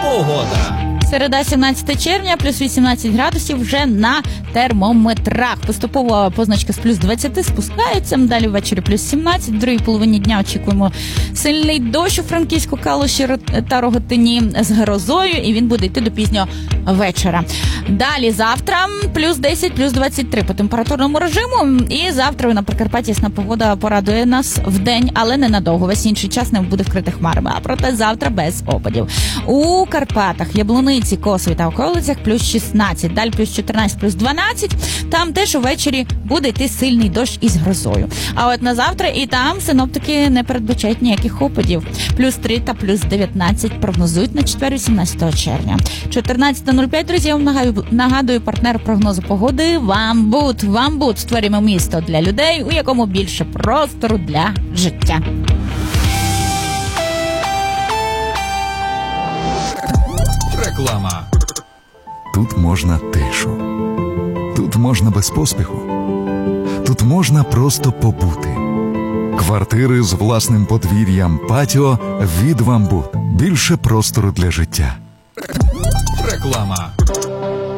Погода. Середа, 17 червня, плюс 18 градусів вже на термометрах. Поступово позначка з плюс 20 спускається. Далі ввечері плюс 17. В другій половині дня очікуємо сильний дощ у Франківську, Калуші та Рогатині з грозою. І він буде йти до пізнього вечора. Далі завтра плюс 10, плюс 23 по температурному режиму. І завтра на Прикарпатті ясна погода порадує нас вдень, але ненадовго. Весь інший час не буде вкритий хмарами. А проте завтра без опадів. У Карпатах, Яблуниці, Косові та околицях плюс 16. Далі плюс 14, плюс 12. Там теж увечері буде йти сильний дощ із грозою. А от на завтра і там синоптики не передбачають ніяких опадів. Плюс 3 та плюс 19 прогнозують на четвер, 18 червня. 14:05, друзі, я вам нагадую партнер прогнозу погоди Вамбут. Вамбут. Створюємо місто для людей, у якому більше простору для життя. Реклама. Тут можна тишу. Тут можна без поспіху. Тут можна просто побути. Квартири з власним подвір'ям, патіо від Вамбут. Більше простору для життя. Реклама.